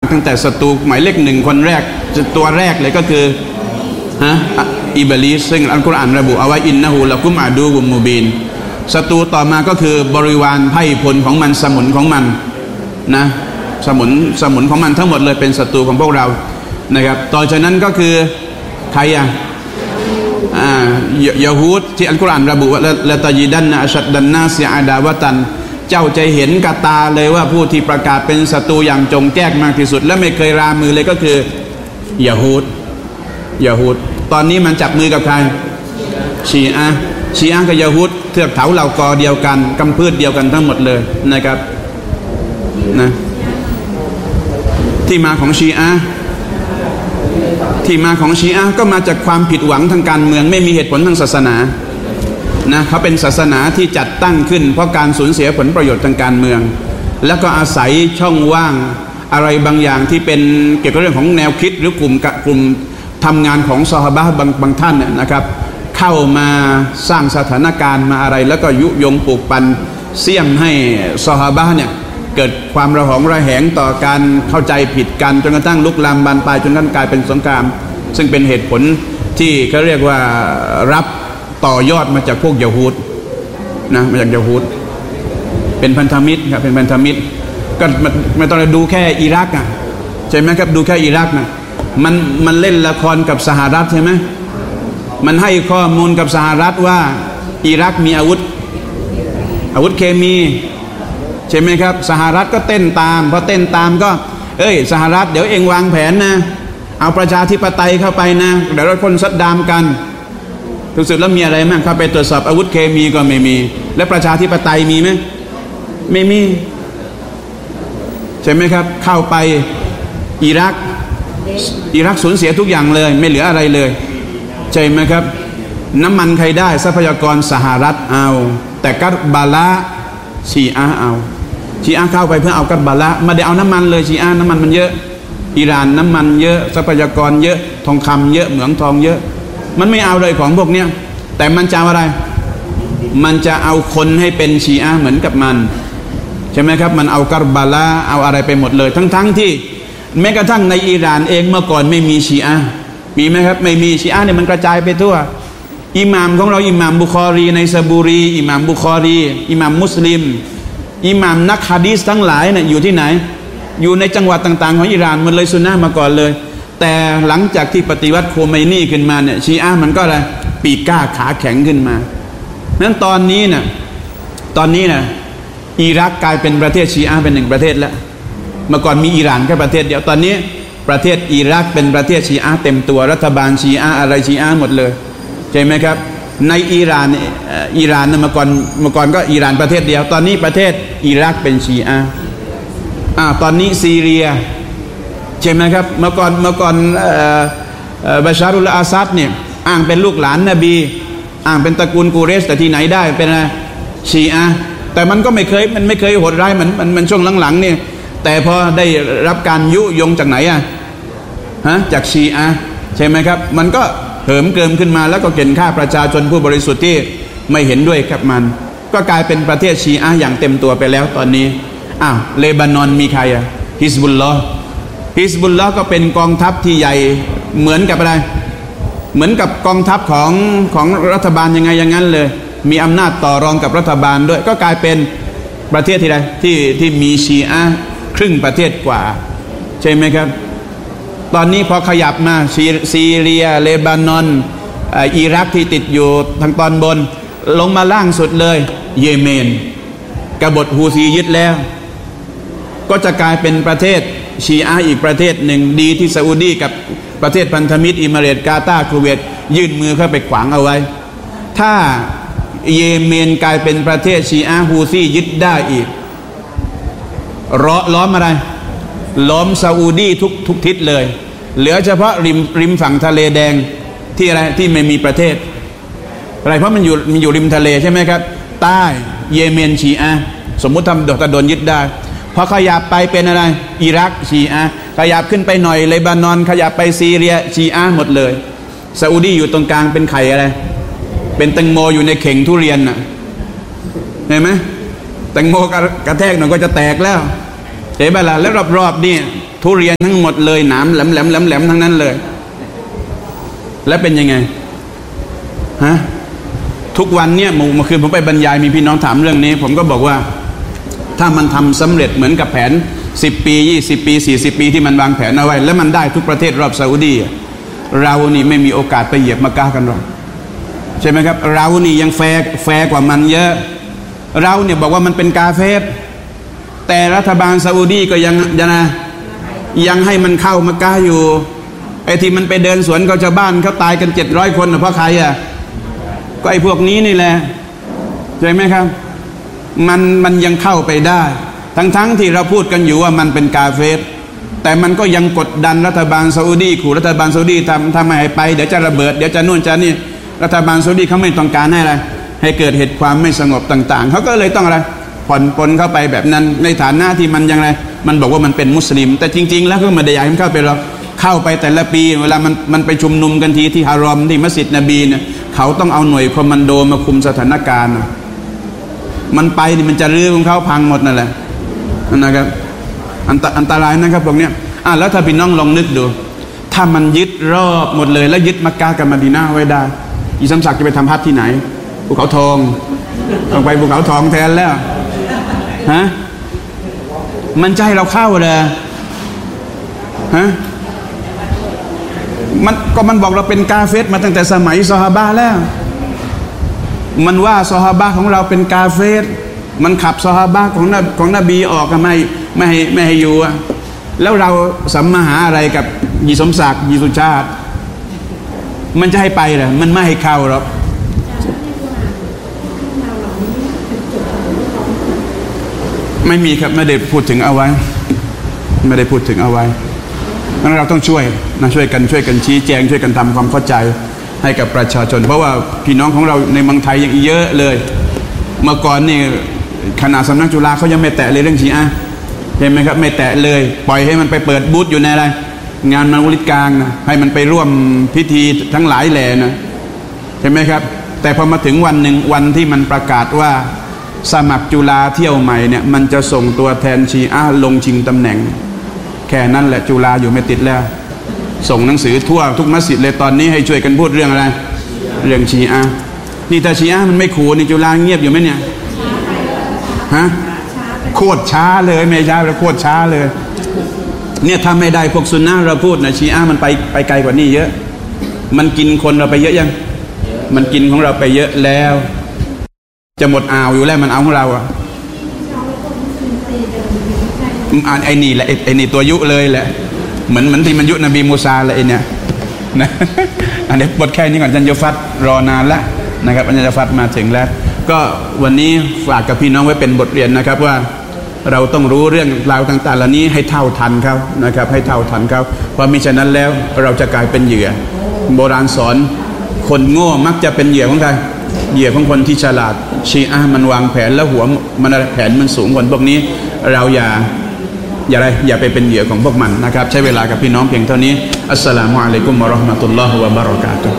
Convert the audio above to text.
ตั้งแต่ศัตรูหมายเลขหนึ่งคนแรกตัวแรกเลยก็คืออิบลิสซึ่งอัลกุรอานระบุเอาไว้อินนะฮูละกุมอาดูวุมมูบีนศัตรูต่อมาก็คือบริวารไพร่พลของมันสมุนของมันนะสมุนของมันทั้งหมดเลยเป็นศัตรูของพวกเรานะครับต่อจากนั้นก็คือใครยะฮูดที่อัลกุรอานระบุว่าละตะญิดันนะอัชดันนาซิอาดาวะตันเจ้าจะเห็นกับตาเลยว่าผู้ที่ประกาศเป็นศัตรูอย่างจงแจ้งมากที่สุดและไม่เคยรามือเลยก็คือยะฮูดตอนนี้มันจับมือกับใครชีอะห์กับยะฮูดเทือกเขาเหล่ากอเดียวกันกำพืชเดียวกันทั้งหมดเลยนะครับนะที่มาของชีอะห์ก็มาจากความผิดหวังทางการเมืองไม่มีเหตุผลทางศาสนานะเขาเป็นศาสนาที่จัดตั้งขึ้นเพราะการสูญเสียผลประโยชน์ทางการเมืองแล้วก็อาศัยช่องว่างอะไรบางอย่างที่เป็นเกี่ยวกับเรื่องของแนวคิดหรือกลุ่มทำงานของซอฮาบะห์บางท่านเนี่ยนะครับเข้ามาสร้างสถานการณ์มาอะไรแล้วก็ยุยงปลูกปั่นเสี่ยมให้ซอฮาบะห์เนี่ยเกิดความระหองระแหงต่อการเข้าใจผิดกันจนกระทั่งลุกลามบานปลายจนกลายเป็นสงครามซึ่งเป็นเหตุผลที่เขาเรียกว่ารับต่อยอดมาจากพวกยะฮูดนะมาจากยะฮูดเป็นพันธมิตรครับเป็นพันธมิตรก็ไม่ต้องดูแค่อิรักใช่ไหมครับดูแค่อิรักนะมันเล่นละครกับสหรัฐใช่ไหมมันให้ข้อมูลกับสหรัฐว่าอิรักมีอาวุธเคมีใช่ไหมครับสหรัฐก็เต้นตามพอเต้นตามก็สหรัฐเดี๋ยวเองวางแผนนะเอาประชาธิปไตยเข้าไปนะเดี๋ยวเราคนซัดดามกันถึงสุดแล้วมีอะไรมั่งเข้าไปตรวจสอบอาวุธเคมีก็ไม่มีและประชาธิปไตยมีไหมไม่มีใช่ไหมครับเข้าไปอิรักสูญเสียทุกอย่างเลยไม่เหลืออะไรเลยใช่ไหมครับน้ำมันใครได้ทรัพยากรสหรัฐเอาแต่กับบาละชีอะห์เอาชีอะห์เข้าไปเพื่อเอากับบาละไม่ได้เอาน้ำมันเลยชีอะห์น้ำมันมันเยอะอิหร่านน้ำมันเยอะทรัพยากรเยอะทองคำเยอะเหมืองทองเยอะมันไม่เอาเลยของพวกเนี้ยแต่มันจะอะไรมันจะเอาคนให้เป็นชีอะห์เหมือนกับมันใช่ไหมครับมันเอากับบาละเอาอะไรไปหมดเลยทั้งที่แม้กระทั่งในอิหร่านเองเมื่อก่อนไม่มีชีอะห์มีไหมครับไม่มีชีอะห์เนี่ยมันกระจายไปทั่วอิหม่ามของเราอิหม่ามบุคอรีในซะบูรีอิหม่ามบุคอรีอิหม่ามมุสลิมอิหม่ามนักฮะดีษทั้งหลายเนี่ยอยู่ที่ไหนอยู่ในจังหวัดต่างๆของอิหร่านมันเลยซุนนะห์มาก่อนเลยแต่หลังจากที่ปฏิวัติโคเมนีขึ้นมาเนี่ยชีอะห์มันก็อะไรปีกกล้าขาแข็งขึ้นมานั้นตอนนี้นะอิรักกลายเป็นประเทศชีอะห์เป็นหนึ่งประเทศแล้วเมื่อก่อนมีอิหร่านแค่ประเทศเดียวตอนนี้ประเทศอิรักเป็นประเทศชีอะห์เต็มตัวรัฐบาลชีอะห์อะไรชีอะห์หมดเลยใช่ไหมครับในอิหร่านเมื่อก่อนก็อิหร่านประเทศเดียวตอนนี้ประเทศอิรักเป็นชีอะห์ตอนนี้ซีเรียใช่ไหมครับเมื่อก่อนบาชารุลอาซัดเนี่ยอ้างเป็นลูกหลานนบีอ้างเป็นตระกูลกูเรชแต่ที่ไหนได้เป็นอะไรชีอะห์แต่มันไม่เคยโหดร้ายมันช่วงหลังๆเนี่ยแต่พอได้รับการยุยงจากไหนจากชีอะห์ใช่ไหมครับมันก็เหิมเกริมขึ้นมาแล้วก็เกณฑ์ฆ่าประชาชนผู้บริสุทธิ์ที่ไม่เห็นด้วยกับมันก็กลายเป็นประเทศชีอะห์อย่างเต็มตัวไปแล้วตอนนี้เลบานอนมีใครฮิซบุลลอฮ์ก็เป็นกองทัพที่ใหญ่เหมือนกับอะไรเหมือนกับกองทัพของรัฐบาลยังไงอย่างนั้นเลยมีอำนาจต่อรองกับรัฐบาลด้วยก็กลายเป็นประเทศที่ใดที่มีชีอะห์ครึ่งประเทศกว่าใช่ไหมครับตอนนี้พอขยับมาซีเรียเลบานอนอิรักที่ติดอยู่ทางตอนบนลงมาล่างสุดเลยเยเมนกบฏฮูซียึดแล้วก็จะกลายเป็นประเทศชีอะห์อีกประเทศหนึ่งดีที่ซาอุดีกับประเทศพันธมิตรอิมิเรตส์กาตาร์คูเวตยื่นมือเข้าไปขวางเอาไว้ถ้าเยเมนกลายเป็นประเทศชีอะห์ฮูซียึดได้อีกล้อมอะไรล้อมซาอุดีทุกทิศเลยเหลือเฉพาะริมฝั่งทะเลแดงที่อะไรที่ไม่มีประเทศอะไรเพราะมันอยู่ริมทะเลใช่ไหมครับใต้เยเมนชีอะห์สมมุติทำโดนยึดได้พอขยับไปเป็นอะไรอิรักชีอะห์ขยับขึ้นไปหน่อยเลบานอนขยับไปซีเรียชีอะห์หมดเลยซาอุดีอยู่ตรงกลางเป็นไข่อะไรเป็นแตงโมอยู่ในเข่งทุเรียนเห็นไหมแตงโมกระแทกหน่อยก็จะแตกแล้วเห็นไหมล่ะแล้วรอบๆนี่ทุเรียนทั้งหมดเลยหนามแหลมแหลมแหลมแหลมทั้งนั้นเลยแล้วเป็นยังไงฮะทุกวันเนี่ยเมื่อคืนผมไปบรรยายมีพี่น้องถามเรื่องนี้ผมก็บอกว่าถ้ามันทำสำเร็จเหมือนกับแผน10 ปี20 ปี40 ปีที่มันวางแผนเอาไว้แล้วมันได้ทุกประเทศรอบซาอุดีเรานี่ไม่มีโอกาสไปเหยียบมักกะฮ์กันหรอกใช่ไหมครับเรานี่ยังแฟร์กว่ามันเยอะเราเนี่ยบอกว่ามันเป็นกาเฟรแต่รัฐบาลซาอุดีก็ยังให้มันเข้ามักกะฮ์อยู่ไอ้ที่มันไปเดินสวนกับชาวบ้านเขาตายกัน700 คนเพราะใครอ่ะก็ไอ้พวกนี้นี่แหละใช่ไหมครับมันยังเข้าไปได้ทั้งที่เราพูดกันอยู่ว่ามันเป็นกาเฟรแต่มันก็ยังกดดันรัฐบาลซาอุดีขู่รัฐบาลซาอุดีทำให้ไปเดี๋ยวจะระเบิดเดี๋ยวจะนู่นจะนี่รัฐบาลซาอุดีเขาไม่ต้องการให้อะไรให้เกิดเหตุความไม่สงบต่างๆเขาก็เลยต้องอะไรผ่อนปลนเข้าไปแบบนั้นในฐานะที่มันยังไงมันบอกว่ามันเป็นมุสลิมแต่จริงๆแล้วก็ไม่ได้อยากให้มันเข้าไปหรอกเข้าไปแต่ละปีเวลามันไปชุมนุมกันทีที่ฮารอมที่มัสยิดนบีเนี่ยเขาต้องเอาหน่วยคอมมานโดมาคุมสถานการณ์มันไปนี่มันจะรื้อของเขาพังหมดนั่นแหละนะครับอันตรายนะครับพวกเนี้ยแล้วถ้าพี่น้องลองนึกดูถ้ามันยึดรอบหมดเลยแล้วยึดมักกะฮ์กับมะดีนะห์ไว้ได้อิสลามศักดิ์จะไปทำฮัจญ์ที่ไหนภูเขาทองต้องไปภูเขาทองแทนแล้วฮะมันจะให้เราเข้าเลยฮะมันบอกเราเป็นกาเฟรมาตั้งแต่สมัยซอฮาบะห์แล้วมันว่าซอฮาบะห์ของเราเป็นกาเฟรมันขับซอฮาบะห์ของนบีออกไม่ให้อยู่แล้วเราสัมมาหาอะไรกับยีสมศักดิ์ยีสุชาติมันจะให้ไปเหรอมันไม่ให้เข้าหรอกไม่มีครับไม่ได้พูดถึงเอาไว้ไม่ได้พูดถึงเอาไว้งั้นเราต้องช่วยกันชี้แจงช่วยกันทำความเข้าใจให้กับประชาชนเพราะว่าพี่น้องของเราในเมืองไทยยังเยอะเลยเมื่อก่อนนี่ขนาดสำนักจุฬาเขายังไม่แตะเลยเรื่องชีอะห์เห็นไหมครับไม่แตะเลยปล่อยให้มันไปเปิดบูธอยู่ในอะไรงานมันวลิดกลางนะให้มันไปร่วมพิธีทั้งหลายแหล่นะเห็นไหมครับแต่พอมาถึงวันหนึ่งวันที่มันประกาศว่าสมัครจุฬาเที่ยวใหม่เนี่ยมันจะส่งตัวแทนชีอะห์ลงชิงตำแหน่งแค่นั้นแหละจุฬาอยู่ไม่ติดแล้วส่งหนังสือทั่วทุกมัสยิดเลยตอนนี้ให้ช่วยกันพูดเรื่องอะไรเรื่องชีอะห์นี่ถ้าชีอะห์มันไม่ขู่นี่จุฬาเงียบอยู่ไหมเนี่ยฮะโคตรช้าเลยไม่ใช่แล้วโคตรช้าเลยเนี่ยถ้าไม่ได้พวกซุนนะห์เราพูดนะชีอะห์มันไปไกลกว่านี้เยอะมันกินคนเราไปเยอะยังมันกินของเราไปเยอะแล้วจะหมดอ่าวอยู่แล้วมันเอาของเราอ่ะไอ้นี่แหละไอ้นี่ตัวยุเลยแหละเหมือนที่มันยุนบีมูซาเลยเนี่ยนะอันนี้บทแค่นี้ก่อนจันยฟัดรอนานแล้วนะครับอันยฟัดมาถึงแล้วก็วันนี้ฝากกับพี่น้องไว้เป็นบทเรียนนะครับว่าเราต้องรู้เรื่องราวต่างๆเหล่านี้ให้เท่าทันเขานะครับให้เท่าทันเขาเพราะมิฉะนั้นแล้วเราจะกลายเป็นเหยื่อโบราณสอนคนโง่มักจะเป็นเหยื่อของใครเหยื่อของคนที่ฉลาดชีอะห์มันวางแผนแล้วหัวมันแผนมันสูงกว่าพวกนี้เราอย่าไปเป็นเหยื่อของพวกมันนะครับใช้เวลากับพี่น้องเพียงเท่านี้อัสสลามุอะลัยกุมวะเราะห์มะตุลลอฮิวะบะเราะกาตุฮ์